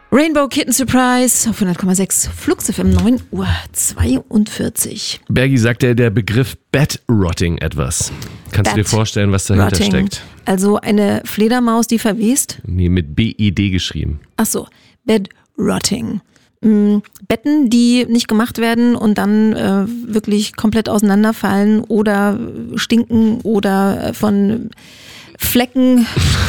Rainbow Kitten Surprise auf 100,6 Flux FM 9:42 Uhr. Bergi, sagt der Begriff Bed-Rotting etwas? Kannst du dir vorstellen, was dahinter steckt? Also eine Fledermaus, die verwest? Nee, mit B-E-D geschrieben. Ach so, Bed-Rotting. Betten, die nicht gemacht werden und dann wirklich komplett auseinanderfallen oder stinken oder von Flecken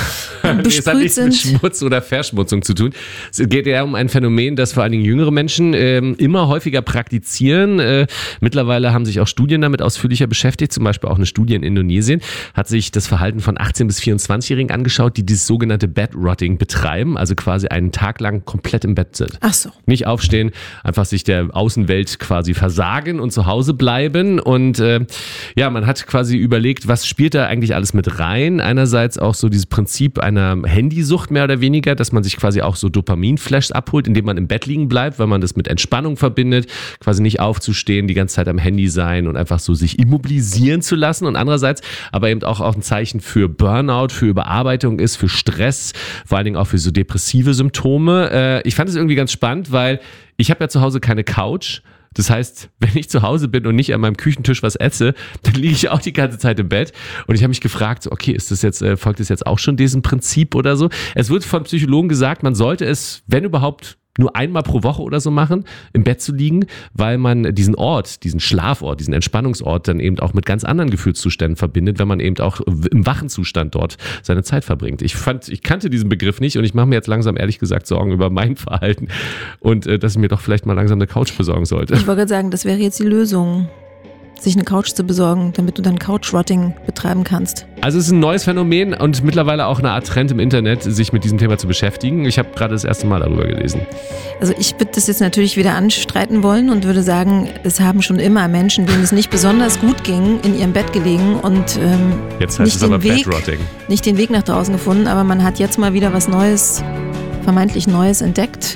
Es hat nichts mit Schmutz oder Verschmutzung zu tun. Es geht eher um ein Phänomen, das vor allen Dingen jüngere Menschen immer häufiger praktizieren. Mittlerweile haben sich auch Studien damit ausführlicher beschäftigt, zum Beispiel auch eine Studie in Indonesien, hat sich das Verhalten von 18- bis 24-Jährigen angeschaut, die dieses sogenannte Bed-Rotting betreiben, also quasi einen Tag lang komplett im Bett sind. Ach so. Nicht aufstehen, einfach sich der Außenwelt quasi versagen und zu Hause bleiben. Und man hat quasi überlegt, was spielt da eigentlich alles mit rein? Einerseits auch so dieses Prinzip einer Handysucht mehr oder weniger, dass man sich quasi auch so Dopaminflashs abholt, indem man im Bett liegen bleibt, weil man das mit Entspannung verbindet, quasi nicht aufzustehen, die ganze Zeit am Handy sein und einfach so sich immobilisieren zu lassen. Und andererseits aber eben auch ein Zeichen für Burnout, für Überarbeitung ist, für Stress, vor allen Dingen auch für so depressive Symptome. Ich fand es irgendwie ganz spannend, weil ich habe ja zu Hause keine Couch. Das heißt, wenn ich zu Hause bin und nicht an meinem Küchentisch was esse, dann liege ich auch die ganze Zeit im Bett. Und ich habe mich gefragt, okay, folgt das jetzt auch schon diesem Prinzip oder so? Es wird von Psychologen gesagt, man sollte es, wenn überhaupt, nur einmal pro Woche oder so machen, im Bett zu liegen, weil man diesen Ort, diesen Schlafort, diesen Entspannungsort dann eben auch mit ganz anderen Gefühlszuständen verbindet, wenn man eben auch im wachen Zustand dort seine Zeit verbringt. Ich kannte diesen Begriff nicht und ich mache mir jetzt langsam ehrlich gesagt Sorgen über mein Verhalten und dass ich mir doch vielleicht mal langsam eine Couch besorgen sollte. Ich wollte gerade sagen, das wäre jetzt die Lösung, sich eine Couch zu besorgen, damit du dann Couch-Rotting betreiben kannst. Also es ist ein neues Phänomen und mittlerweile auch eine Art Trend im Internet, sich mit diesem Thema zu beschäftigen. Ich habe gerade das erste Mal darüber gelesen. Also ich würde das jetzt natürlich wieder anstreiten wollen und würde sagen, es haben schon immer Menschen, denen es nicht besonders gut ging, in ihrem Bett gelegen und jetzt heißt es aber Bed-Rotting. Nicht den Weg nach draußen gefunden, aber man hat jetzt mal wieder was Neues, vermeintlich Neues entdeckt.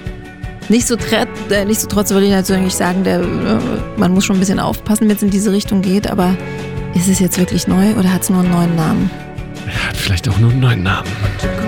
Nichtsdestotrotz würde ich natürlich sagen, man muss schon ein bisschen aufpassen, wenn es in diese Richtung geht, aber ist es jetzt wirklich neu oder hat es nur einen neuen Namen? Hat vielleicht auch nur einen neuen Namen.